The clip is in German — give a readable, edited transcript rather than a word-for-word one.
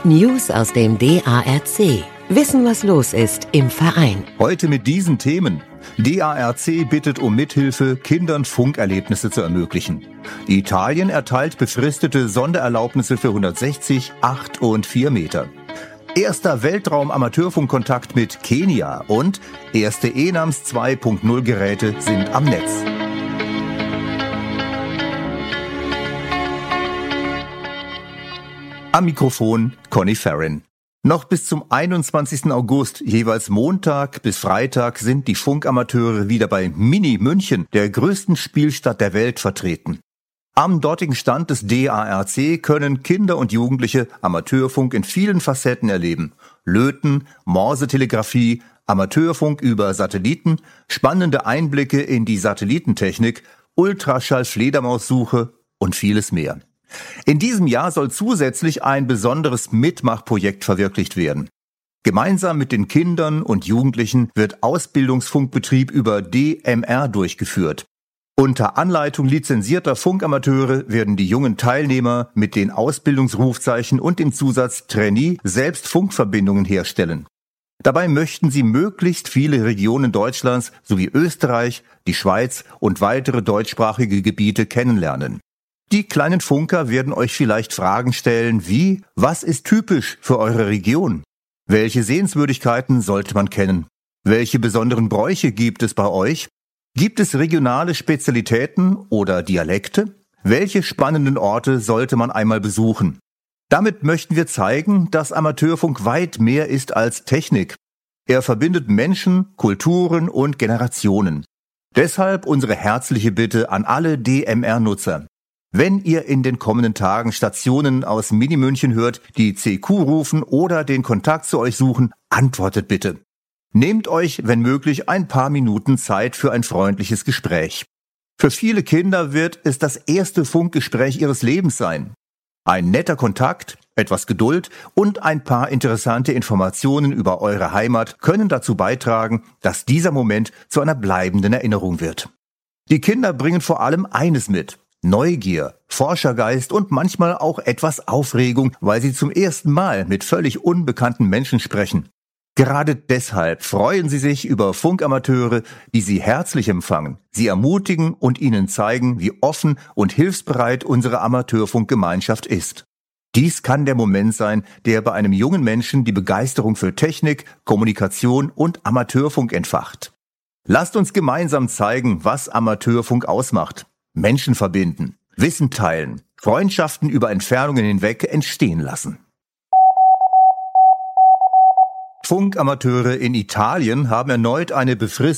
News aus dem DARC. Wissen, was los ist im Verein. Heute mit diesen Themen. DARC bittet um Mithilfe, Kindern Funkerlebnisse zu ermöglichen. Italien erteilt befristete Sondererlaubnisse für 160, 8 und 4 Meter. Erster Weltraum-Amateurfunkkontakt mit Kenia und erste ENAMS 2.0 Geräte sind am Netz. Am Mikrofon Conny Farren. Noch bis zum 21. August, jeweils Montag bis Freitag, sind die Funkamateure wieder bei Mini München, der größten Spielstadt der Welt, vertreten. Am dortigen Stand des DARC können Kinder und Jugendliche Amateurfunk in vielen Facetten erleben. Löten, Morsetelegrafie, Amateurfunk über Satelliten, spannende Einblicke in die Satellitentechnik, Ultraschall-Fledermaussuche und vieles mehr. In diesem Jahr soll zusätzlich ein besonderes Mitmachprojekt verwirklicht werden. Gemeinsam mit den Kindern und Jugendlichen wird Ausbildungsfunkbetrieb über DMR durchgeführt. Unter Anleitung lizenzierter Funkamateure werden die jungen Teilnehmer mit den Ausbildungsrufzeichen und dem Zusatz Trainee selbst Funkverbindungen herstellen. Dabei möchten sie möglichst viele Regionen Deutschlands sowie Österreich, die Schweiz und weitere deutschsprachige Gebiete kennenlernen. Die kleinen Funker werden euch vielleicht Fragen stellen wie: Was ist typisch für eure Region? Welche Sehenswürdigkeiten sollte man kennen? Welche besonderen Bräuche gibt es bei euch? Gibt es regionale Spezialitäten oder Dialekte? Welche spannenden Orte sollte man einmal besuchen? Damit möchten wir zeigen, dass Amateurfunk weit mehr ist als Technik. Er verbindet Menschen, Kulturen und Generationen. Deshalb unsere herzliche Bitte an alle DMR-Nutzer. Wenn ihr in den kommenden Tagen Stationen aus Mini-München hört, die CQ rufen oder den Kontakt zu euch suchen, antwortet bitte. Nehmt euch, wenn möglich, ein paar Minuten Zeit für ein freundliches Gespräch. Für viele Kinder wird es das erste Funkgespräch ihres Lebens sein. Ein netter Kontakt, etwas Geduld und ein paar interessante Informationen über eure Heimat können dazu beitragen, dass dieser Moment zu einer bleibenden Erinnerung wird. Die Kinder bringen vor allem eines mit: Neugier, Forschergeist und manchmal auch etwas Aufregung, weil sie zum ersten Mal mit völlig unbekannten Menschen sprechen. Gerade deshalb freuen sie sich über Funkamateure, die sie herzlich empfangen, sie ermutigen und ihnen zeigen, wie offen und hilfsbereit unsere Amateurfunkgemeinschaft ist. Dies kann der Moment sein, der bei einem jungen Menschen die Begeisterung für Technik, Kommunikation und Amateurfunk entfacht. Lasst uns gemeinsam zeigen, was Amateurfunk ausmacht. Menschen verbinden, Wissen teilen, Freundschaften über Entfernungen hinweg entstehen lassen. Funkamateure in Italien haben erneut eine befristete